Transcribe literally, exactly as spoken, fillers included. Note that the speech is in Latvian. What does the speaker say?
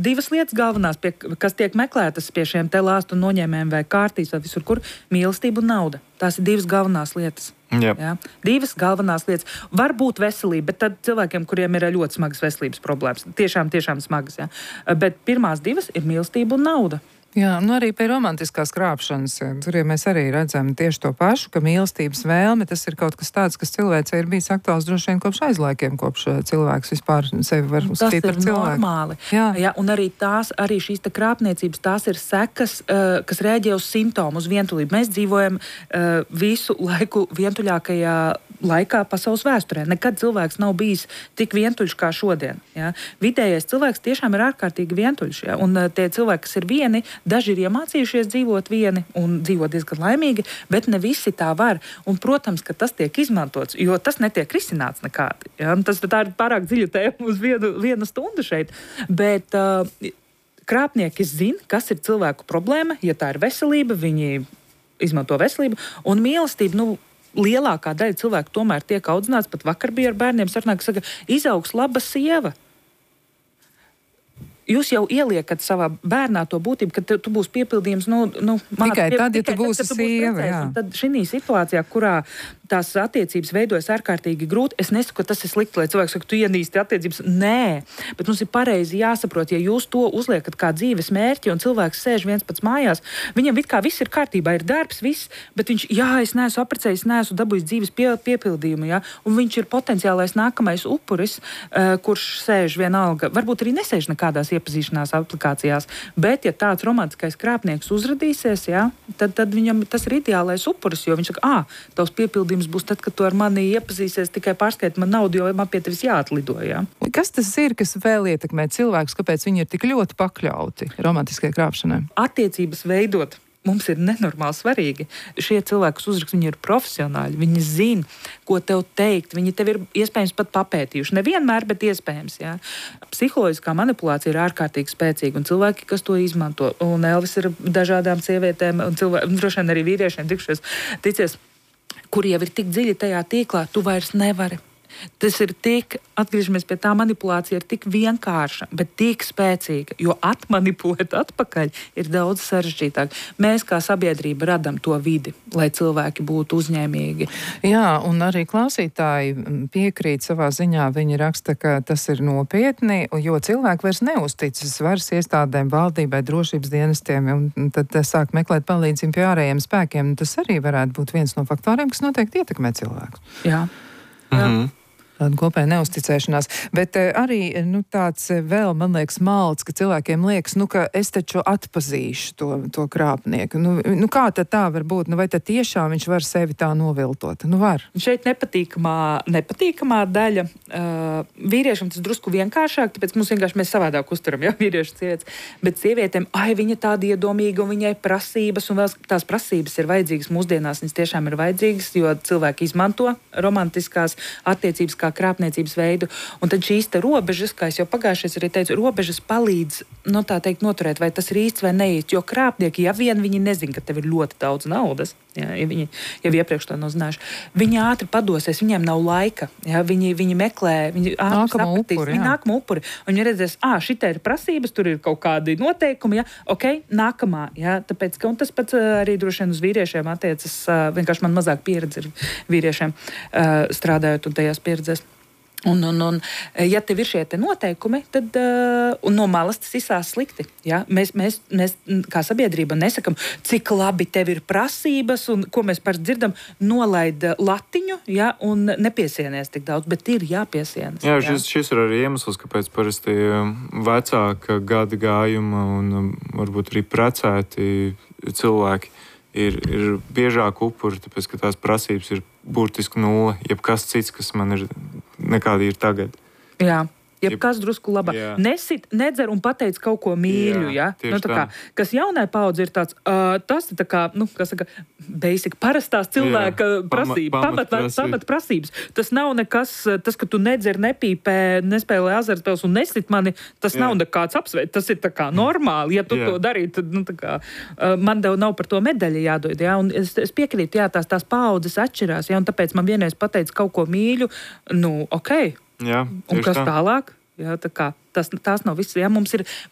divas lietas galvenās, pie, kas tiek meklētas pie šiem te lāstu noņēmējiem vai kārtīs vai visur, kur mīlestība un nauda. Tās ir divas galvenās lietas. Yep. Ja? Divas galvenās lietas. Var būt veselība, bet tad cilvēkiem, kuriem ir ļoti smagas veselības problēmas, tiešām, tiešām smagas. Ja? Bet pirmās divas ir mīlestība un nauda. Jā, nu arī pie romantiskās krāpšanas. Tur ja mēs arī redzam tieši to pašu, ka mīlestības vēlme, tas ir kaut kas tāds, kas cilvēcei ir bijis aktuāls droši vien kopš aizlaikiem, kopš cilvēks vispār sevi var uzskatīt par cilvēku. Tas ir normāli. Jā. Jā, un arī tās, arī šīs te krāpniecības, tās ir sekas, uh, kas rēģē uz simptomu, uz vientulību. Mēs dzīvojam uh, visu laiku vientuļākajā laikā pasaules vēsturē. Nekad cilvēks nav bijis tik vientuļš kā šodien. Ja? Vidējais cilvēks tiešām ir ārkārtīgi vientuļš. Ja? Un uh, tie cilvēki, kas ir vieni, daži ir iemācījušies dzīvot vieni un dzīvot diezgan laimīgi, bet ne visi tā var. Un, protams, ka tas tiek izmantots, jo tas netiek risināts nekādi. Ja? Tas tā ir pārāk dziļa tēma uz vienu, vienu stundu šeit. Bet uh, krāpnieki zina, kas ir cilvēku problēma. Ja tā ir veselība, viņi izmanto veselību un mīlestību. Nu, lielākā daļa cilvēku tomēr tiek audzināts, pat vakar bija ar bērniem sarunā, ka saka, izaugs laba sieva. Jūs jau ieliekat savā bērnā to būtību, ka tu, tu būsi piepildījums. Nu, nu, tikai pie, tad, ja tikai tu būsi tad, tu sieva. būsi Jā. tad šī situācijā, kurā tās attiecības veidojas ārkārtīgi grūti, es nesaku, ka tas ir slikti, lai cilvēks saka, tu ienīsti attiecības. Nē, bet mums ir pareizi jāsaprot, ja jūs to uzliekat kā dzīves mērķi un cilvēks sēž viens pats mājās, viņam it kā viss ir kārtībā, ir darbs, viss, bet viņš, jā, es neesmu apprecējis, neesmu dabūjis dzīves pie, piepildījumu, jā, un viņš ir potenciālais nākamais upuris, uh, kurš sēž vienalga, varbūt arī nesēž nekādās iepazīšanās aplikācijās, bet ja tāds romantiskais krāpnieks uzradīsies, jā, tad, tad viņam tas ir ideālais upuris, jo viņš saka, ā, tavs piepildījums būs tad, kad tu ar mani iepazīsies, tikai pārskait man naudu, jo man pie tevis jāatlido, jā. Kas tas ir, kas vēl ietekmē cilvēkus, kāpēc viņi ir tik ļoti pakļauti romantiskai krāpšanai? Attiecības veidot mums ir nenormāli svarīgi. Šie cilvēki, kas uzraksta, viņi ir profesionāļi, viņi zina, ko tev teikt, viņi tev ir iespējams pat papētījuši. Nevienmēr, bet iespējams, jā. Psiholoģiskā manipulācija ir ārkārtīgi spēcīga, un cilvēki, kas to izmanto, un Elvis ir dažādām sievietēm, un cilvēki, droši vien arī vīriešiem tikšies, ticies, kuri jau ir tik dziļi tajā tīklā, tu vairs nevari. Tas ir tik, atgriežamies pie tā, manipulācija ir tik vienkārša, bet tik spēcīga, jo atmanipulēt atpakaļ ir daudz sarežģītāk. Mēs kā sabiedrība radam to vidi, lai cilvēki būtu uzņēmīgi. Jā, un arī klausītāji piekrīt savā ziņā, viņi raksta, ka tas ir nopietni, jo cilvēki vairs neuzticas varas iestādēm, valdībai, drošības dienestiem, un tad sāk meklēt palīdzību pie ārējiem spēkiem. Tas arī varētu būt viens no faktoriem, kas noteikti ietekmē cilvēkus. Jā. Jā. Mhm. Tāda kopēja neusticēšanās. Bet uh, arī nu, tāds uh, vēl, man liekas, malds, ka cilvēkiem liekas, nu, ka es taču atpazīšu to, to krāpnieku. Nu, nu, kā tad tā var būt? Nu, vai tad tiešām viņš var sevi tā noviltot? Nu, var. Šeit nepatīkamā, nepatīkamā daļa. Uh, vīriešiem tas drusku vienkāršāk, tāpēc mums vienkārši mēs savādāk uzturam, ja, vīriešu sievietes. Bet sievietēm, ai, viņa tāda iedomīga un viņai prasības, un vēl tās prasības ir vajadzīgas mūsdienās, viņas tiešām ir vajadzīgas, jo cilvēki izmanto romantiskās attiecības kā krāpniecības veidu. Un tad šīs te robežas, kā es jau pagājušais arī teicu, robežas palīdz, nu tā teikt, noturēt, vai tas ir īsts vai neīsts. Jo krāpnieki, ja vien viņi nezin, ka tev ir ļoti daudz naudas, ja, ja viņi jau iepriekš to nav zinājuši, viņi ātri padosies, viņiem nav laika. Ja, viņi, viņi meklē, viņi ātri sapratīs, upuri, viņi nākamā upuri. Un viņi redzēs, ā, šitā ir prasības, tur ir kaut kādi noteikumi, ja, ok, nākamā. Ja, tāpēc, ka un tas pats arī droši vien uz vīriešiem attiecas, vienkārši man mazāk pieredze ir vīriešiem strādājot un tajās pieredzēs. Un, un, un, ja tev ir šie te noteikumi, tad uh, un no malas tas izsās slikti. Ja? Mēs, mēs, mēs kā sabiedrība nesakam, cik labi tev ir prasības, un ko mēs parasti dzirdam, nolaid latiņu, ja? Un nepiesienies tik daudz, bet ir jāpiesienas. Jā, šis, šis ir arī iemesls, kāpēc parasti vecāka gada gājuma un varbūt arī precēti cilvēki ir, ir biežāk upuri, tāpēc, ka tās prasības ir burtiski nulle, jebkas cits, kas man ir nekādi ir tagad. Jā. Jebkas drusku labāk. Nesit, nedzer un pateic kaut ko mīļu, ja? Nu, tā kā, kas jaunai paudze ir tāds, uh, tas ir tā kā, nu, kas saka, basic, parastās cilvēka jā. prasība, pamat, pamat, pamat prasības. Tas nav nekas, tas, ka tu nedzer, nepīpē, nespēlē azartspēles un nesit mani, tas jā. nav nekāds apsveic, tas ir tā kā normāli, ja tu jā. to darītu, tad, nu, tā kā, uh, man tev nav par to medaļu jādod, ja? Un es, es piekrītu, jā, tās, tās paudzes atšķirās, ja? Un tāpēc man vienreiz pateica kaut ko mīļu, nu, ok. Jā, un kas tā. tālāk? Jā, tā kā, tas, tās nav viss. Jā, mums ir